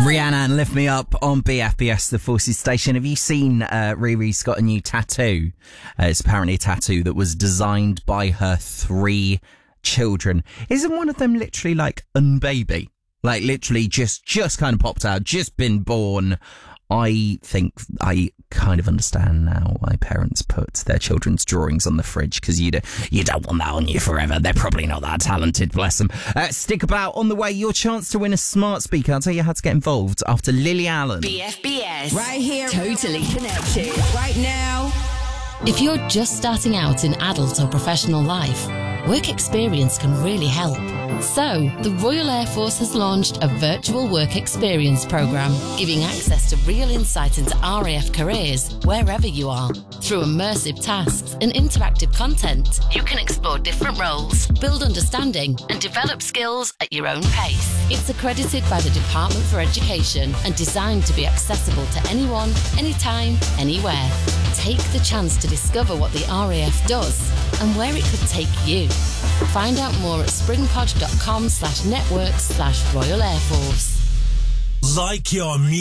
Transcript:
Rihanna and Lift Me Up on BFBS, the Forces station. Have you seen Riri's got a new tattoo? It's apparently a tattoo that was designed by her 3 children. Isn't one of them literally like unbaby? Like literally just kind of popped out, just been born. I think I kind of understand now why parents put their children's drawings on the fridge, because you don't want that on you forever. They're probably not that talented, bless them. Stick about. On the way, your chance to win a smart speaker. I'll tell you how to get involved after Lily Allen. BFBS. Right here. Totally connected. Right now. If you're just starting out in adult or professional life, work experience can really help. So, the Royal Air Force has launched a virtual work experience programme, giving access to real insight into RAF careers wherever you are. Through immersive tasks and interactive content, you can explore different roles, build understanding, and develop skills at your own pace. It's accredited by the Department for Education and designed to be accessible to anyone, anytime, anywhere. Take the chance to discover what the RAF does and where it could take you. Find out more at springpod.com/networks/Royal Air Force. Like your music.